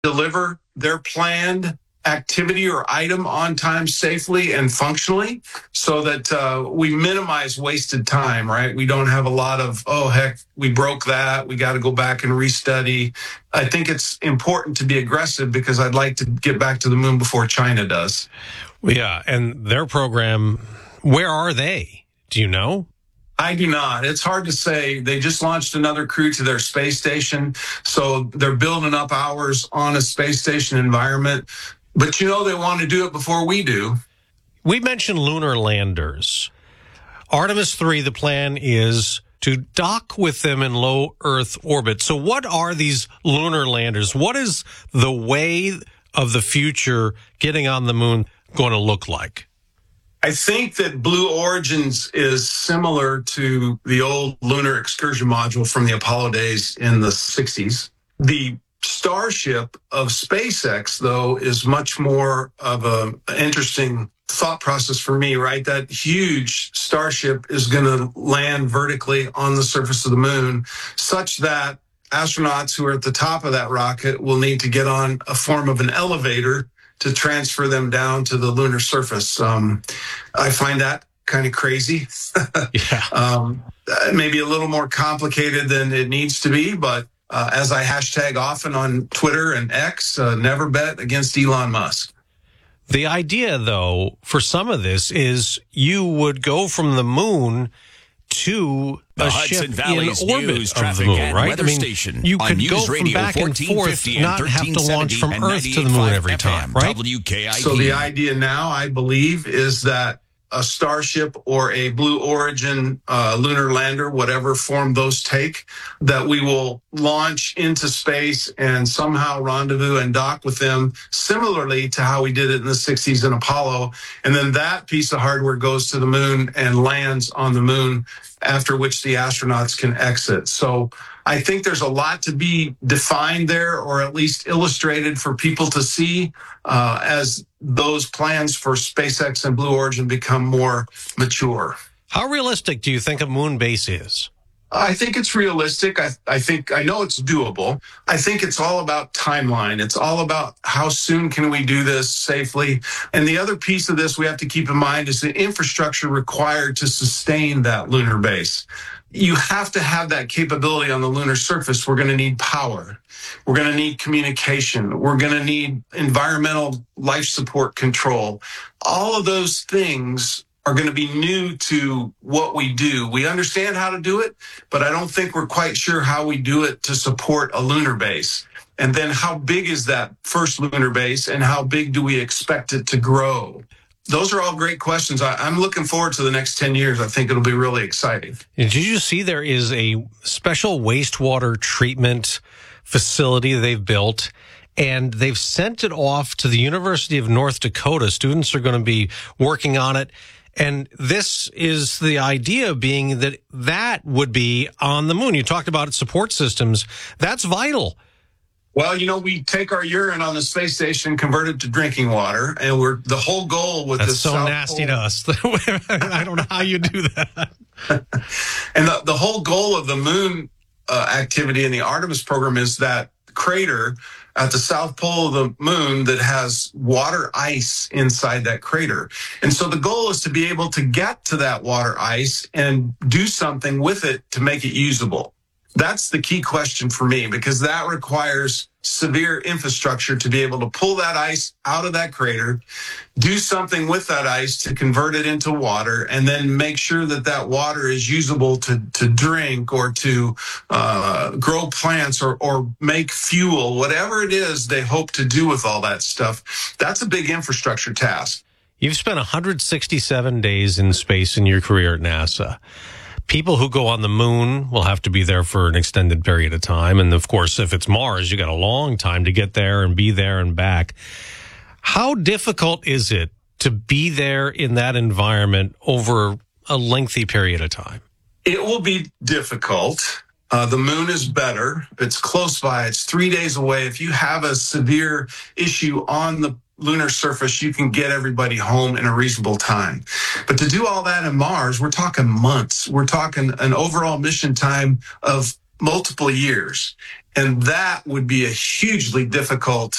deliver their planned activity or item on time, safely and functionally, so that we minimize wasted time, right? We don't have a lot of, oh, heck, we broke that. We got to go back and restudy. I think it's important to be aggressive because I'd like to get back to the moon before China does. Yeah, and their program, where are they? Do you know? I do not. It's hard to say. They just launched another crew to their space station, so they're building up hours on a space station environment. But they want to do it before we do. We mentioned lunar landers. Artemis 3, the plan is to dock with them in low Earth orbit. So what are these lunar landers? What is the way of the future getting on the moon going to look like? I think that Blue Origins is similar to the old lunar excursion module from the Apollo days in the 60s. The Starship of SpaceX, though, is much more of an interesting thought process for me, right? That huge Starship is going to land vertically on the surface of the moon, such that astronauts who are at the top of that rocket will need to get on a form of an elevator to transfer them down to the lunar surface. I find that kind of crazy. Yeah. Maybe a little more complicated than it needs to be, but as I hashtag often on Twitter and X, never bet against Elon Musk. The idea, though, for some of this is you would go from the moon to the a Hudson ship Valley's in orbit news, of the moon, right? Weather station you could on go News from Radio back and forth, 1450 and not have to launch from 1370 Earth to the moon every FM, time, right? WKIP. So the idea now, I believe, is that a Starship or a Blue Origin lunar lander, whatever form those take, that we will launch into space and somehow rendezvous and dock with them, similarly to how we did it in the 60s in Apollo. And then that piece of hardware goes to the moon and lands on the moon, after which the astronauts can exit. So I think there's a lot to be defined there, or at least illustrated for people to see as those plans for SpaceX and Blue Origin become more mature. How realistic do you think a moon base is? I think it's realistic. I know it's doable. I think it's all about timeline. It's all about how soon can we do this safely. And the other piece of this we have to keep in mind is the infrastructure required to sustain that lunar base. You have to have that capability on the lunar surface. We're going to need power. We're going to need communication. We're going to need environmental life support control. All of those things are going to be new to what we do. We understand how to do it, but I don't think we're quite sure how we do it to support a lunar base. And then how big is that first lunar base, and how big do we expect it to grow? Those are all great questions. I'm looking forward to the next 10 years. I think it'll be really exciting. Did you see there is a special wastewater treatment facility they've built, and they've sent it off to the University of North Dakota? Students are going to be working on it. And this is the idea being that that would be on the moon. You talked about support systems. That's vital. Well, we take our urine on the space station, convert it to drinking water, and the whole goal with That's this so South nasty Pole, to us. I don't know how you do that. And the whole goal of the moon activity in the Artemis program is that crater at the south pole of the moon that has water ice inside that crater. And so the goal is to be able to get to that water ice and do something with it to make it usable. That's the key question for me, because that requires severe infrastructure to be able to pull that ice out of that crater, do something with that ice to convert it into water, and then make sure that that water is usable to drink or to grow plants or make fuel, whatever it is they hope to do with all that stuff. That's a big infrastructure task. You've spent 167 days in space in your career at NASA. People who go on the moon will have to be there for an extended period of time. And of course, if it's Mars, you got a long time to get there and be there and back. How difficult is it to be there in that environment over a lengthy period of time? It will be difficult. The moon is better. It's close by. It's 3 days away. If you have a severe issue on the lunar surface, you can get everybody home in a reasonable time. But to do all that in Mars, we're talking months. We're talking an overall mission time of multiple years. And that would be a hugely difficult